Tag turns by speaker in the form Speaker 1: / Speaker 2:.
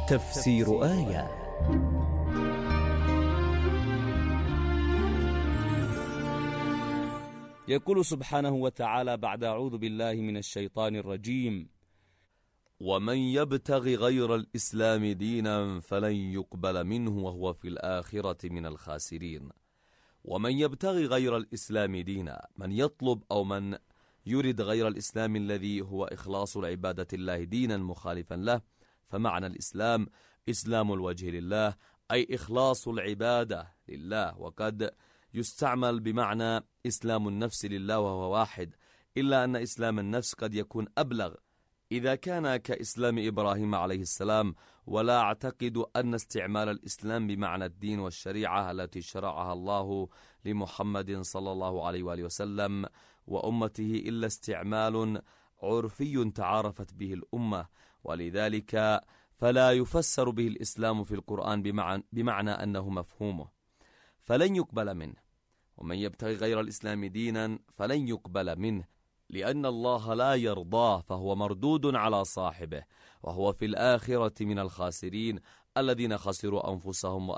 Speaker 1: تفسير آية.
Speaker 2: يقول سبحانه وتعالى بعد أعوذ بالله من الشيطان الرجيم:
Speaker 3: ومن يبتغ غير الإسلام دينا فلن يقبل منه وهو في الآخرة من الخاسرين. ومن يبتغي غير الإسلام دينا، من يطلب أو من يرد غير الإسلام الذي هو إخلاص العبادة الله دينا مخالفا له، فمعنى الإسلام إسلام الوجه لله، أي إخلاص العبادة لله، وقد يستعمل بمعنى إسلام النفس لله وهو واحد، إلا أن إسلام النفس قد يكون أبلغ إذا كان كإسلام إبراهيم عليه السلام، ولا أعتقد أن استعمال الإسلام بمعنى الدين والشريعة التي شرعها الله لمحمد صلى الله عليه وآله وسلم وأمته إلا استعمال عرفي تعارفت به الأمة، ولذلك فلا يفسر به الإسلام في القرآن بمعنى أنه مفهومه، فلن يقبل منه. ومن يبتغي غير الإسلام دينا فلن يقبل منه، لأن الله لا يرضاه، فهو مردود على صاحبه، وهو في الآخرة من الخاسرين الذين خسروا أنفسهم